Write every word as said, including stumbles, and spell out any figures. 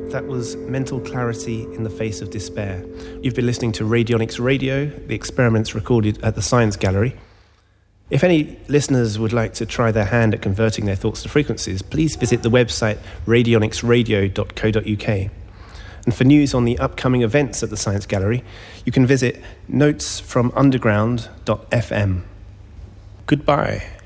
That was Mental Clarity in the Face of Despair. You've been listening to Radionics Radio, the experiments recorded at the Science Gallery. If any listeners would like to try their hand at converting their thoughts to frequencies, please visit the website radionics radio dot co dot uk. And for news on the upcoming events at the Science Gallery, you can visit notes from underground dot f m. Goodbye.